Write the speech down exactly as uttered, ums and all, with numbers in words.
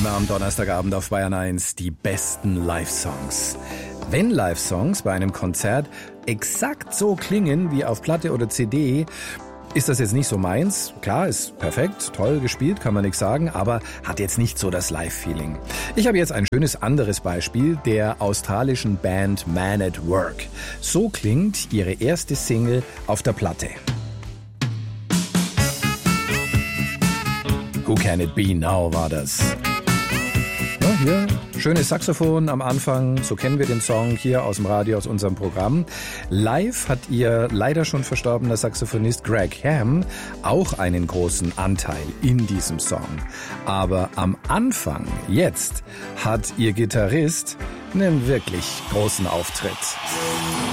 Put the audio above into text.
Immer am Donnerstagabend auf Bayern eins die besten Live-Songs. Wenn Live-Songs bei einem Konzert exakt so klingen wie auf Platte oder C D, ist das jetzt nicht so meins. Klar, ist perfekt, toll gespielt, kann man nichts sagen, aber hat jetzt nicht so das Live-Feeling. Ich habe jetzt ein schönes anderes Beispiel der australischen Band Man at Work. So klingt ihre erste Single auf der Platte. Who Can It Be Now war das. Ja, hier, schönes Saxophon am Anfang, so kennen wir den Song hier aus dem Radio, aus unserem Programm. Live hat ihr leider schon verstorbener Saxophonist Greg Ham auch einen großen Anteil in diesem Song. Aber am Anfang, jetzt, hat ihr Gitarrist einen wirklich großen Auftritt.